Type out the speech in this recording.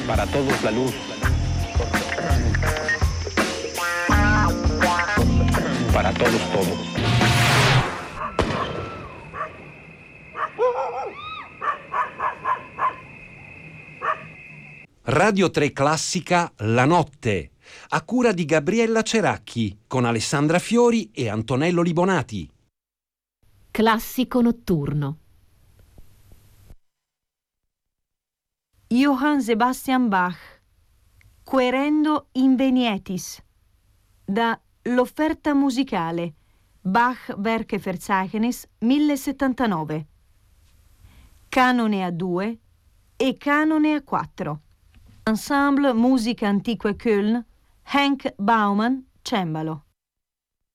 Para todos la luz. Para todos todo. Radio 3 Classica La Notte, a cura di Gabriella Ceracchi, con Alessandra Fiori e Antonello Libonati. Classico notturno. Johann Sebastian Bach, Querendo Invenietis, da L'offerta musicale, Bach Werkeverzeichnis 1079, canone a 2 e canone a 4. Ensemble Musica Antiche Köln, Henk Baumann, cembalo.